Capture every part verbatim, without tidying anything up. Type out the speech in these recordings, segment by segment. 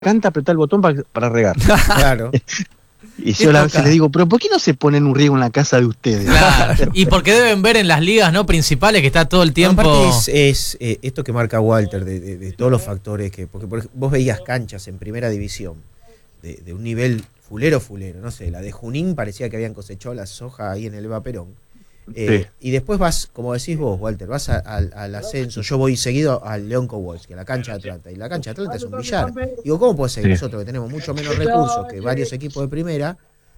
encanta apretar el botón para, para regar. Claro. Y yo a veces le digo, pero ¿por qué no se ponen un riego en la casa de ustedes? Claro. Y porque deben ver en las ligas no principales que está todo el tiempo. No, aparte es, es eh, esto que marca Walter de, de, de todos los factores que. Porque por ejemplo, vos veías canchas en primera división de, de un nivel fulero, fulero. No sé, la de Junín parecía que habían cosechado la soja ahí en el Eva Perón. Eh, sí. Y después vas, como decís vos, Walter, vas a, a, al ascenso. Yo voy seguido al León Kowalski, a la cancha de Atlanta. Y la cancha de Atlanta es un billar. Digo, ¿cómo puede ser que sí. nosotros, que tenemos mucho menos recursos que varios equipos de primera,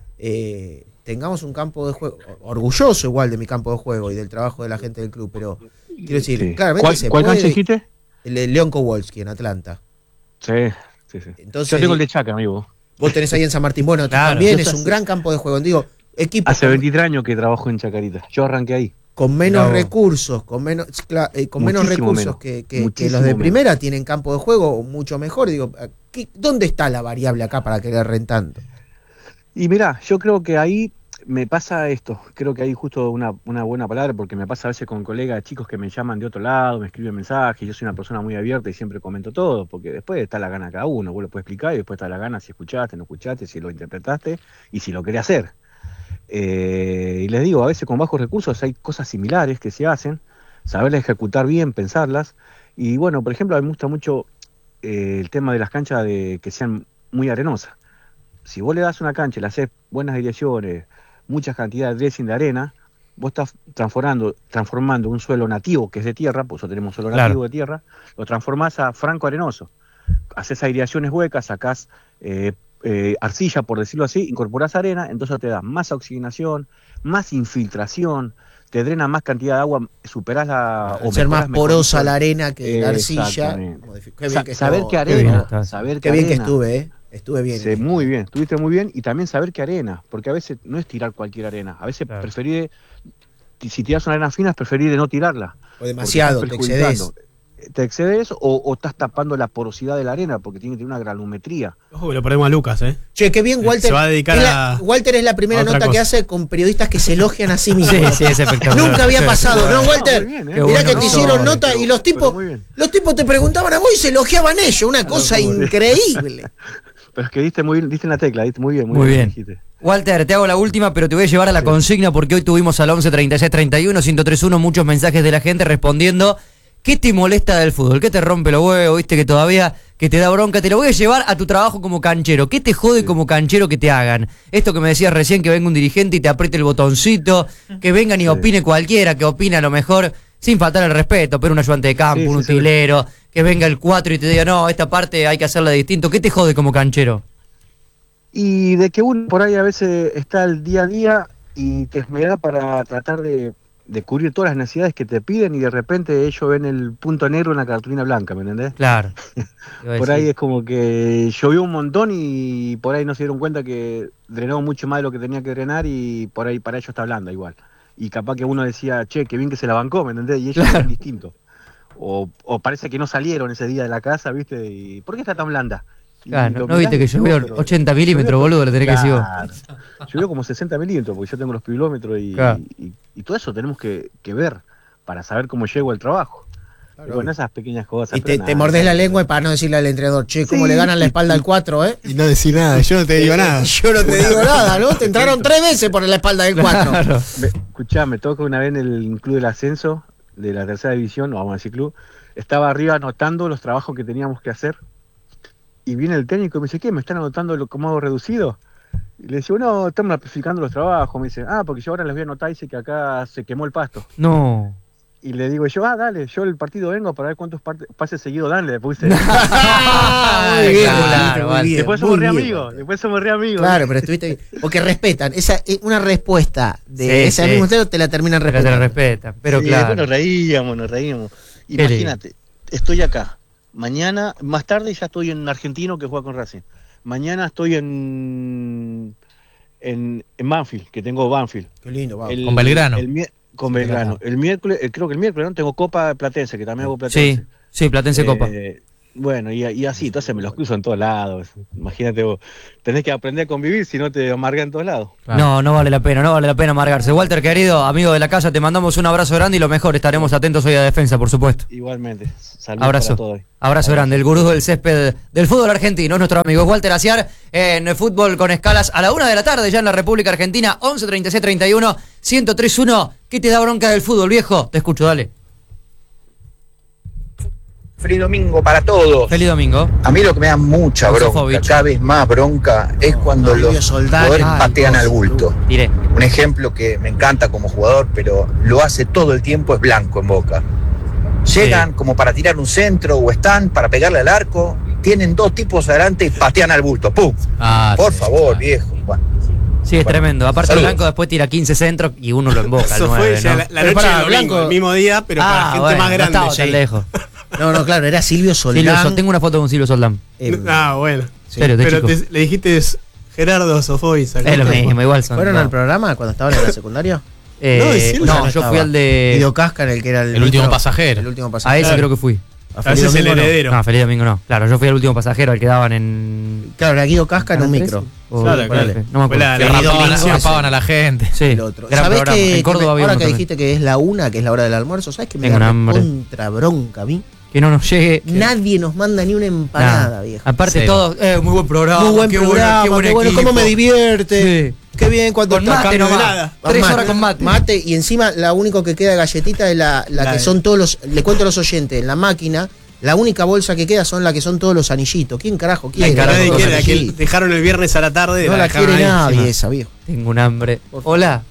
eh, tengamos un campo de juego? Orgulloso igual de mi campo de juego y del trabajo de la gente del club, pero quiero decir, sí. claramente ¿Cuál, se ¿cuál puede, cancha dijiste? El de León Kowalski en Atlanta. Sí, sí, sí. Entonces, yo tengo el de Chaca, amigo. Vos tenés ahí en San Martín. Bueno, claro, también es un gran campo de juego. Digo, equipo. Hace veintitrés años que trabajo en Chacarita. Yo arranqué ahí. Con menos no. recursos, con menos eh, con menos recursos menos. que, que, que los de primera menos. Tienen campo de juego mucho mejor. Digo, ¿qué, ¿dónde está la variable acá para querer rentando? Y mirá, yo creo que ahí me pasa esto. Creo que hay justo una, una buena palabra, porque me pasa a veces con colegas chicos que me llaman de otro lado, me escriben mensajes. Yo soy una persona muy abierta y siempre comento todo, porque después está la gana cada uno. Vos lo puedes explicar y después está la gana si escuchaste, no escuchaste, si lo interpretaste y si lo querés hacer. Eh, y les digo, a veces con bajos recursos hay cosas similares que se hacen, saberlas ejecutar bien, pensarlas. Y bueno, por ejemplo, a mí me gusta mucho eh, el tema de las canchas de que sean muy arenosas. Si vos le das una cancha y le haces buenas direcciones, muchas cantidades de dressing de arena, vos estás transformando, transformando un suelo nativo que es de tierra, pues nosotros tenemos un suelo claro. nativo de tierra, lo transformás a franco arenoso. Haces aireaciones huecas, sacás eh, Eh, arcilla, por decirlo así, incorporás arena, entonces te da más oxigenación, más infiltración, te drena más cantidad de agua, superás la... Al ser más porosa la arena que la arcilla. Qué bien que saber qué arena, qué saber qué bien que estuve, ¿eh? Estuve bien. Sí, muy bien, estuviste muy bien, y también saber qué arena, porque a veces no es tirar cualquier arena, a veces claro. preferir, si tiras una arena fina, es preferir de no tirarla. O demasiado, te excedes. Te excedes o, o estás tapando la porosidad de la arena porque tiene que tener una granumetría. Ojo que lo ponemos a Lucas, ¿eh? Che, qué bien, Walter. Se va a dedicar es la, a. Walter es la primera nota cosa. que hace con periodistas que se elogian a sí mismos. Sí, sí, es espectacular. Nunca había pasado, ¿no, Walter? No, bien, ¿eh? Mirá bueno, que no, te hicieron no, nota pero, y los tipos los tipos te preguntaban a vos y se elogiaban ellos. Una cosa no, increíble. Pero es que diste muy bien, diste en la tecla, diste muy bien, muy, muy bien. bien. bien. Walter, te hago la última, pero te voy a llevar a la sí. consigna porque hoy tuvimos al once treinta y seis treinta y uno ciento treinta y uno muchos mensajes de la gente respondiendo. ¿Qué te molesta del fútbol? ¿Qué te rompe los huevos? ¿Viste que todavía que te da bronca? Te lo voy a llevar a tu trabajo como canchero. ¿Qué te jode sí. como canchero que te hagan? Esto que me decías recién, que venga un dirigente y te apriete el botoncito, que vengan y sí. opine cualquiera, que opine a lo mejor sin faltar el respeto, pero un ayudante de campo, sí, un sí, utilero, sí. que venga el cuatro y te diga, no, esta parte hay que hacerla distinto. ¿Qué te jode como canchero? Y de que uno por ahí a veces está el día a día y te esmera para tratar de... de cubrir todas las necesidades que te piden y de repente ellos ven el punto negro en la cartulina blanca, ¿me entendés? Claro. Por ahí es como que llovió un montón y por ahí no se dieron cuenta que drenó mucho más de lo que tenía que drenar y por ahí para ellos está blanda igual. Y capaz que uno decía, che, qué bien que se la bancó, ¿me entendés? Y ellos claro. eran distintos. O, o parece que no salieron ese día de la casa, ¿viste? Y ¿por qué está tan blanda? Claro, no viste que llovió ochenta milímetros, boludo, le tenés claro, que decir vos. Llovió como sesenta milímetros, porque yo tengo los pilómetros y, claro. y, y, y todo eso tenemos que, que ver para saber cómo llego al trabajo. Claro. Y bueno, esas pequeñas cosas. Y te, te mordés la lengua para no decirle al entrenador, che, cómo sí, le ganan la espalda al cuatro, ¿eh? Y no decir nada, yo no te digo nada. Yo no te digo nada, ¿no? Te entraron tres veces por la espalda del cuatro. Claro. Escuchá, me toca una vez en el club del ascenso, de la tercera división, o vamos a decir club, estaba arriba anotando los trabajos que teníamos que hacer. Y viene el técnico y me dice, ¿qué? ¿Me están anotando lo como hago reducido? Y le digo, no, estamos amplificando los trabajos. Me dice, ah, porque yo ahora les voy a anotar, dice que acá se quemó el pasto. No. Y le digo yo, ah, dale, yo el partido vengo para ver cuántos pases seguidos dan, le puse. Muy bien, claro, muy bien. Después somos re amigos, después somos re amigos. Claro, pero estuviste bien. Porque respetan, esa una respuesta de sí, ese sí. mismo estilo te la terminan respetando. Te la respetan, pero sí, claro. Después nos reíamos, nos reíamos. Imagínate, estoy acá. Mañana, más tarde ya estoy en Argentino que juega con Racing. Mañana estoy en en, en Banfield, que tengo Banfield. Qué lindo, va. Con Belgrano. El, el, con Belgrano. El miércoles, el, creo que el miércoles no tengo Copa Platense, que también hago Platense. Sí, sí, Platense eh, Copa. Bueno, y, y así, entonces me los cruzo en todos lados. Imagínate vos, tenés que aprender a convivir si no te amarga en todos lados. Claro. No, no vale la pena, no vale la pena amargarse. Walter, querido, amigo de la casa, te mandamos un abrazo grande y lo mejor, estaremos atentos hoy a Defensa, por supuesto. Igualmente, saludos abrazo. para todos. Abrazo, abrazo grande, el gurú del césped del fútbol argentino, es nuestro amigo Walter Aciar en Fútbol con Escalas a la una de la tarde ya en la República Argentina, once treinta y seis treinta y uno, ciento tres punto uno. ¿Qué te da bronca del fútbol, viejo? Te escucho, dale. Feliz domingo para todos. Feliz domingo. A mí lo que me da mucha bronca, Sofovich. cada vez más bronca, es cuando Silvio los Soldán. jugadores Ay, patean Dios. al bulto. Diré. Un ejemplo que me encanta como jugador, pero lo hace todo el tiempo, es Blanco en Boca. Llegan Sí. como para tirar un centro o están para pegarle al arco, tienen dos tipos adelante y patean al bulto. ¡Pum! Ah, Por sí, favor, claro. viejo. Bueno, Sí, es Bueno, tremendo. Aparte, saludos. Blanco después tira quince centros y uno lo emboca. Eso al fue nueve, ya ¿no? la, la Pero noche pará, del domingo, Blanco- el mismo día, pero para gente bueno, más grande. no estaba tan sí. lejos. No, no, claro, era Silvio Silvio Sol- Soldán. tengo una foto con Silvio Soldán. eh, Ah, bueno. Serio, de Pero chico. te- le dijiste es Gerardo Sofovich. Es lo mismo, igual son. ¿Fueron no. al programa cuando estaban en la secundaria? Eh, No, es Silvio. no, No yo estaba. fui al de. Guido Cascar, el que era el, El último ministro- pasajero. El último A pasajero. ese Claro. creo que fui. A A Feliz ese es el Domingo no. heredero. No, feliz domingo no. Claro, yo fui al último pasajero, al que daban en. Claro, era Guido Cascar en un ¿Canal micro. trece? O- Claro, ponele, claro. No me Fue acuerdo. la- Que la- rapaban, domingo, rapaban ese. a la gente. Sí, El otro. gran ¿Sabés programa. que, En Córdoba que me- había ahora uno que también. dijiste que es la una, que es la hora del almuerzo, ¿sabes que me Tengo da un hambre. contra bronca a mí? Que no nos llegue. Nadie nos manda ni una empanada, Nada. viejo. Aparte, Cero. todos. Eh, muy buen programa. Muy buen qué programa, bueno, qué qué buen bueno, cómo me equipo. divierte. Sí. Qué bien cuando Con está mate cambio de nomás. nada. Tres Mate. horas con mate. Mate, y encima la único que queda de galletita es la, la La que de- son todos los. Le cuento a los oyentes, en la máquina, la única bolsa que queda son la que son todos los anillitos. ¿Quién carajo quiere? carajo Nadie con quiere, la que anillitos? dejaron el viernes a la tarde. No la dejaron quiere ahí nadie encima. esa, viejo. Tengo un hambre. Hola.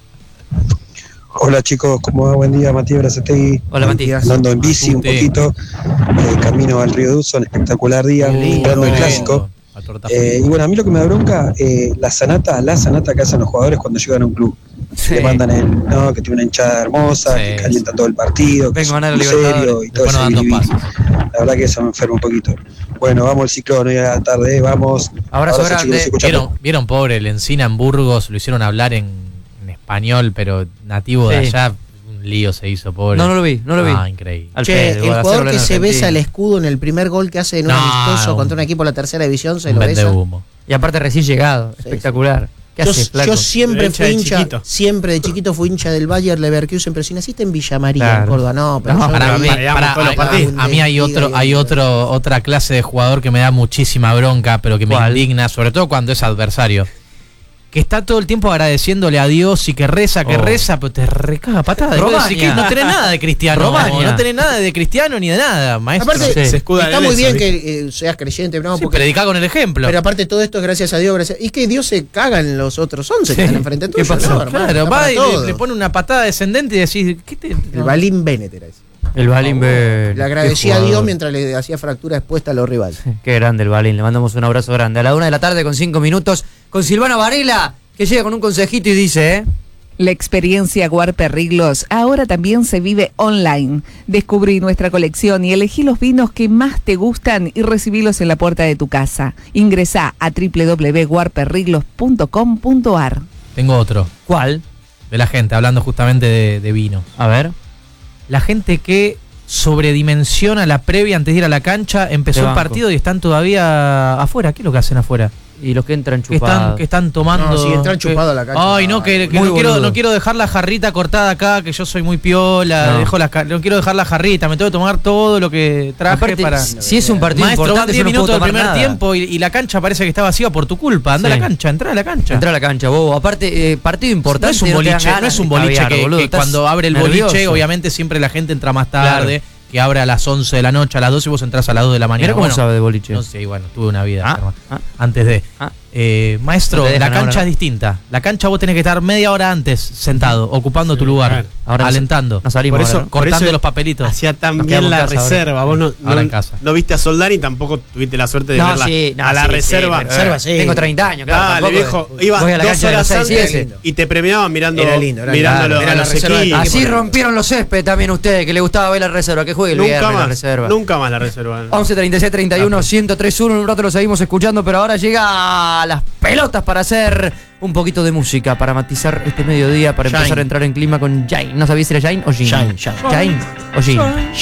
Hola chicos, ¿cómo va? Buen día, Matías Brazategui. Hola, Mati. Andando en bici un Sí. poquito, eh, camino al río Duzón, espectacular día, jugando el clásico. A torta Eh, y bueno, a mí lo que me da bronca, eh, la sanata, la sanata que hacen los jugadores cuando llegan a un club. Sí. Le mandan el, no, que tiene una hinchada hermosa, Sí, que calienta todo el partido, que Vengo es a ganar muy la serio Libertadores. y todo Después ese nos dan dos biribiri. pasos. La verdad que eso me enferma un poquito. Bueno, vamos al ciclón hoy a la tarde, eh, vamos. Abrazo grande. chicos, escuchando. ¿Vieron, vieron pobre el Encina en Burgos? Lo hicieron hablar en, en español, pero nativo de Sí. allá. Un lío se hizo, pobre. No, no lo vi, no lo vi. Ah, increíble. Al Che, pedo, el igual, hacerlo jugador que en se Argentina. besa el escudo en el primer gol que hace en un No, amistoso un- contra un equipo de la tercera división, se Un lo vende besa. humo. Y aparte recién llegado. Sí, Espectacular. ¿Qué Yo, haces, flaco? yo siempre Hincha fui de hincha, chiquito. siempre de chiquito fui hincha del Bayer Leverkusen, pero si naciste en Villa María, Claro. en Córdoba, no, pero No, yo Para viví- mí, Pareamos para- todos los a- partidos. a, a mí hay otro, hay otro, otra clase de jugador que me da muchísima bronca, pero que me ¿Cuál? indigna, sobre todo cuando es adversario. Que está todo el tiempo agradeciéndole a Dios y que reza, que Oh. reza, pero te recaga patada. Y vos Romaña. decís que no tenés nada de cristiano. Romaña. No tenés nada de cristiano ni de nada, maestro. Aparte, Sí. Se escuda está en muy eso, bien ¿viste? que eh, seas creyente, ¿no? Sí, Porque- predicá con el ejemplo. pero aparte todo esto es gracias a Dios, gracias. Y que Dios se caga en los otros once que Sí. están enfrente ¿Qué tuyo, pasó? ¿no, hermano? Claro, Está va para y todo. le, le pone una patada descendente y decís, ¿qué te.? El Balín Bennett era ese. El Balín Bell. Le agradecía a Dios mientras le hacía fractura expuesta a los rivales. Qué grande el Balín. Le mandamos un abrazo grande. A la una de la tarde con cinco minutos con Silvana Varela, que llega con un consejito y dice, ¿eh? La experiencia Guarpe Riglos ahora también se vive online. Descubrí nuestra colección y elegí los vinos que más te gustan y recibílos en la puerta de tu casa. Ingresá a w w w punto guarpe riglos punto com punto a r. Tengo otro. ¿Cuál? De la gente, hablando justamente de, de vino. A ver. La gente que sobredimensiona la previa antes de ir a la cancha, empezó Te el banco. partido y están todavía afuera. ¿Qué es lo que hacen afuera? Y los que entran Que están, chupados. que están tomando. No, sí, entran que- chupados a la cancha. Ay, no, que, que Muy no, quiero, boludo. no quiero dejar la jarrita cortada acá, que yo soy muy piola. No. Dejo la, ca- no quiero dejar la jarrita, me tengo que tomar todo lo que traje Aparte, para. si es un partido Maestro, van importante, diez yo no minutos puedo del tomar primer nada. tiempo y, y la cancha parece que está vacía por tu culpa. Anda Sí. a la cancha, entra a la cancha. Entra a la cancha, bobo. Aparte, eh, partido No importante. es un te dan boliche, ganas no es un de boliche caviar, que, boludo. que Estás cuando abre el nervioso. boliche, obviamente siempre la gente entra más Claro. tarde, que abre a las once de la noche, a las doce y vos entras a las dos de la mañana. Mirá cómo Bueno, sabe de boliche. no sé, bueno, tuve una vida Ah, enferma. ah. Antes de. Ah. Eh, maestro, No te la dejan cancha ahora. es distinta. La cancha vos tenés que estar media hora antes sentado, ocupando tu lugar, claro. Ahora no- alentando, no salimos Por eso- ahora, ¿no? cortando por eso los papelitos. Hacía tan Nos bien quedamos la en casa ahora. reserva. Vos no, Ahora no, en casa. no viste a Soldán y tampoco tuviste la suerte de No, verla sí, no, a la sí, reserva. sí, Reserva, sí. Tengo treinta años, claro. Dale, tampoco- viejo. Iba voy a la dos cancha de horas los seis y antes ese. y te premiaban mirando, Era lindo, era mirando lindo. lo- Era a la los reserva del equipos. Así rompieron los césped también ustedes, que les gustaba ver la reserva. Que juegue el Nunca viernes la más, reserva. nunca más la reserva. once treinta y seis treinta y uno ciento tres punto uno. Un rato lo seguimos escuchando, pero ahora llega a las pelotas para hacer un poquito de música, para matizar este mediodía, para Shine. empezar a entrar en clima con Jain. ¿No sabías si era Jain o Jin? Shine, Shine. Jain o Jin.